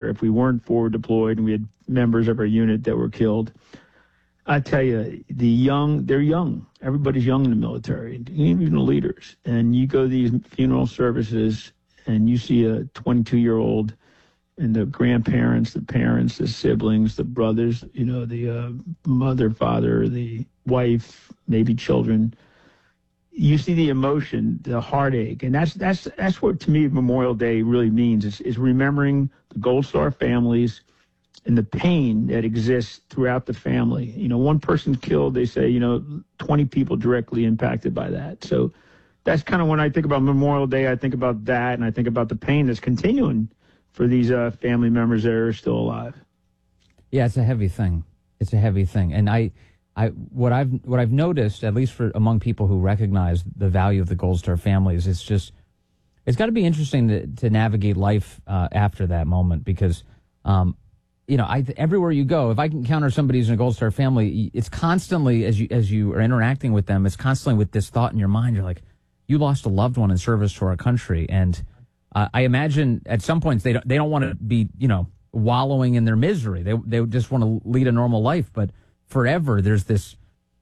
if we weren't forward deployed and we had members of our unit that were killed. I tell you, they're young. Everybody's young in the military, even the leaders. And you go to these funeral services and you see a 22-year-old and the grandparents, the parents, the siblings, the brothers, the mother, father, the wife, maybe children. You see the emotion, the heartache, and that's what, to me, Memorial Day really means, is remembering the Gold Star families and the pain that exists throughout the family. One person killed, they say, 20 people directly impacted by that. So that's kind of when I think about Memorial Day, I think about that, and I think about the pain that's continuing for these family members that are still alive. Yeah, it's a heavy thing. It's a heavy thing. And what I've noticed, at least for among people who recognize the value of the Gold Star families, it's got to be interesting to navigate life after that moment, because everywhere you go, if I can encounter somebody who's in a Gold Star family, it's constantly, as you are interacting with them, it's constantly with this thought in your mind. You're like, you lost a loved one in service to our country, and I imagine at some points they don't want to be wallowing in their misery. They just want to lead a normal life, but forever there's this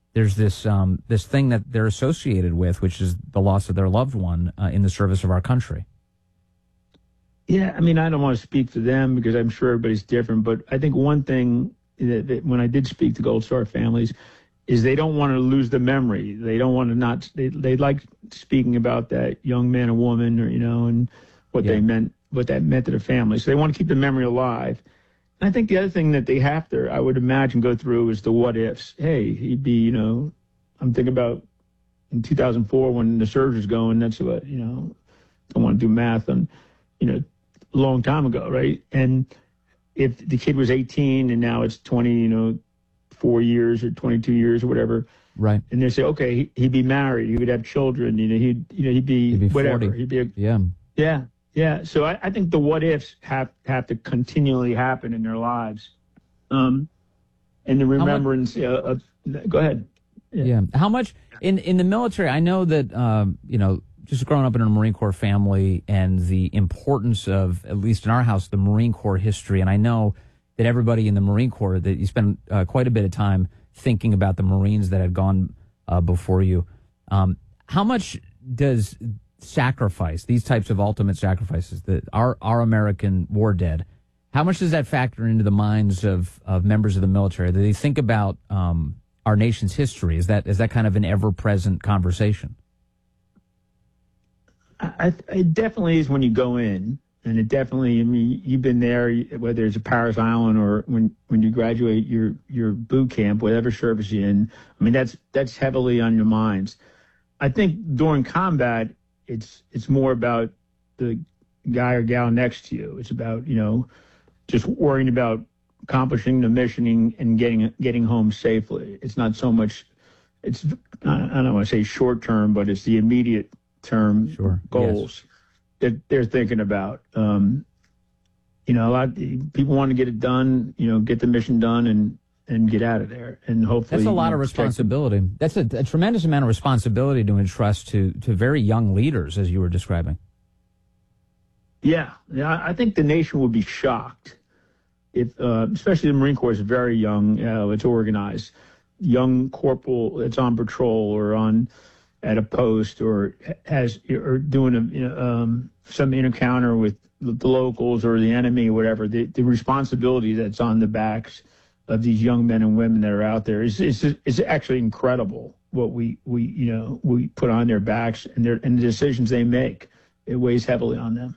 thing that they're associated with, which is the loss of their loved one in the service of our country. Yeah, I don't want to speak for them because I'm sure everybody's different, but I think one thing that when I did speak to Gold Star families is they don't want to lose the memory. They don't want to they like speaking about that young man or woman, and what they meant, what that meant to the family. So they want to keep the memory alive. And I think the other thing that they have to, I would imagine, go through is the what ifs. Hey, he'd be, I'm thinking about in 2004 when the surge was going, that's what, don't want to do math on, a long time ago, right? And if the kid was 18 and now it's 4 years or 22 years or whatever, right? And they say, okay, he'd be married, he would have children, he'd be whatever, 40. He'd be yeah. So I think the what ifs have to continually happen in their lives, and the remembrance. Go ahead. Yeah. How much in the military? I know that just growing up in a Marine Corps family and the importance of, at least in our house, the Marine Corps history. And I know that everybody in the Marine Corps, that you spend quite a bit of time thinking about the Marines that had gone before you. How much does sacrifice, these types of ultimate sacrifices, that our American war dead, how much does that factor into the minds of members of the military? Do they think about our nation's history? Is that kind of an ever-present conversation? It definitely is when you go in, and it definitely, you've been there, whether it's a Paris Island or when you graduate your boot camp, whatever service you're in. That's heavily on your minds. I think during combat, it's more about the guy or gal next to you. It's about, just worrying about accomplishing the mission and getting home safely. It's not so much, I don't want to say short term, but it's the immediate term goals that they're thinking about. A lot of people want to get it done, get the mission done and get out of there. And hopefully that's a lot of responsibility. That's a tremendous amount of responsibility to entrust to very young leaders, as you were describing. Yeah. I think the nation would be shocked if, especially the Marine Corps is very young. It's organized. Young corporal that's on patrol or at a post or doing some encounter with the locals or the enemy or whatever. The responsibility that's on the backs of these young men and women that are out there is actually incredible. What we put on their backs and the decisions they make, it weighs heavily on them.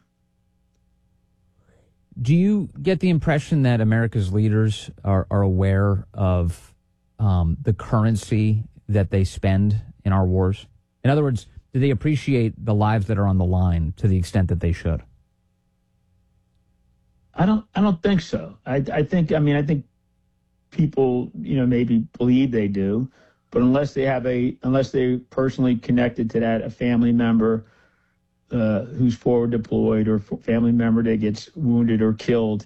Do you get the impression that America's leaders are aware of the currency that they spend in our wars? In other words, do they appreciate the lives that are on the line to the extent that they should? I don't think so. I think people, maybe believe they do, but unless they're personally connected to that, a family member who's forward deployed or family member that gets wounded or killed,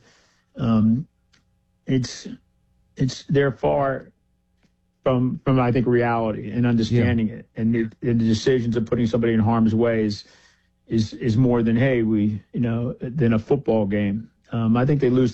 they're far from I think reality and understanding it, and the decisions of putting somebody in harm's way is more than than a football game. I think they lose